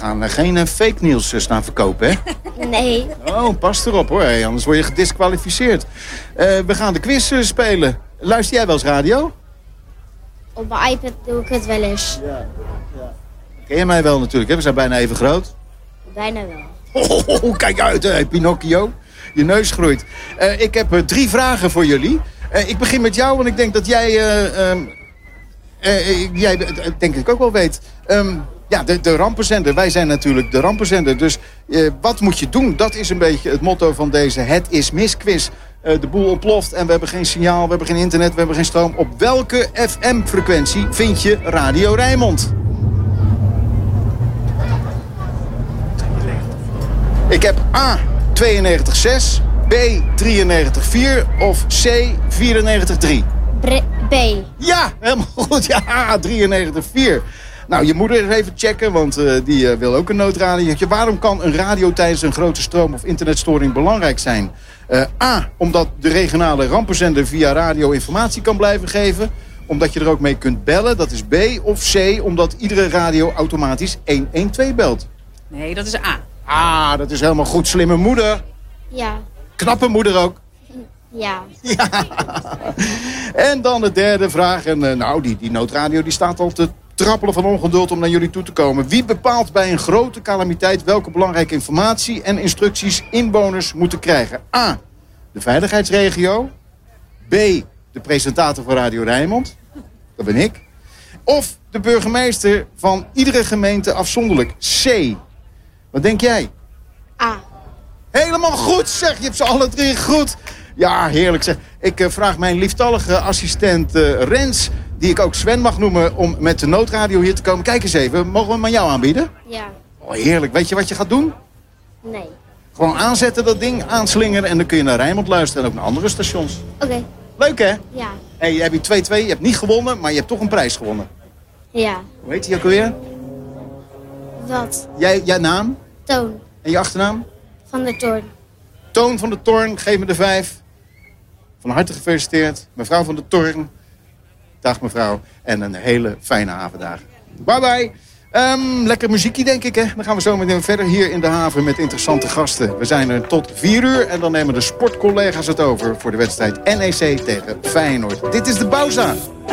gaan geen fake nieuws staan verkopen, hè? Nee. Oh, pas erop hoor, hey, anders word je gedisqualificeerd. We gaan de quiz spelen. Luister jij wel eens radio? Op mijn iPad doe ik het wel eens. Ja. Ken je mij wel natuurlijk, hè? We zijn bijna even groot. Bijna wel. Oh, kijk uit, hè, Pinocchio. Je neus groeit. Ik heb 3 vragen voor jullie. Ik begin met jou, want ik denk dat jij denk ik ook wel weet. De rampenzender. Wij zijn natuurlijk de rampenzender. Dus wat moet je doen? Dat is een beetje het motto van deze Het is mis quiz. De boel ontploft en we hebben geen signaal, we hebben geen internet, we hebben geen stroom. Op welke FM-frequentie vind je Radio Rijnmond? Ik heb A, 92.6, B, 93.4 of C, 94.3. B. Ja, helemaal goed. Ja, 93.4. Nou, je moeder even checken, want die wil ook een noodradiootje. Waarom kan een radio tijdens een grote stroom- of internetstoring belangrijk zijn? A, omdat de regionale rampenzender via radio informatie kan blijven geven. Omdat je er ook mee kunt bellen, dat is B. Of C, omdat iedere radio automatisch 112 belt. Nee, dat is A. Ah, dat is helemaal goed. Slimme moeder. Ja. Knappe moeder ook. Ja. Ja. En dan de derde vraag. En die noodradio die staat al te trappelen van ongeduld om naar jullie toe te komen. Wie bepaalt bij een grote calamiteit welke belangrijke informatie en instructies inwoners moeten krijgen? A, de veiligheidsregio. B, de presentator van Radio Rijnmond. Dat ben ik. Of de burgemeester van iedere gemeente afzonderlijk. C. Wat denk jij? A. Helemaal goed, zeg. Je hebt ze alle 3 goed. Ja, heerlijk zeg. Ik vraag mijn lieftallige assistent Rens, die ik ook Sven mag noemen, om met de noodradio hier te komen. Kijk eens even, mogen we hem aan jou aanbieden? Ja. Oh, heerlijk. Weet je wat je gaat doen? Nee. Gewoon aanzetten dat ding, aanslingeren en dan kun je naar Rijnmond luisteren en ook naar andere stations. Oké. Leuk hè? Ja. Hey, je hebt hier 2-2, je hebt niet gewonnen, maar je hebt toch een prijs gewonnen. Ja. Hoe heet die ook alweer? Wat? Jouw naam Toon. en je achternaam? Van de Toorn. Toon van de Toorn, geef me de 5. Van harte gefeliciteerd. Mevrouw van de Toorn. Dag mevrouw. En een hele fijne avonddag. Bye bye. Lekker muziekje denk ik hè. Dan gaan we zo meteen verder hier in de haven met interessante gasten. We zijn er tot 4 uur en dan nemen de sportcollega's het over voor de wedstrijd NEC tegen Feyenoord. Dit is de Bauza.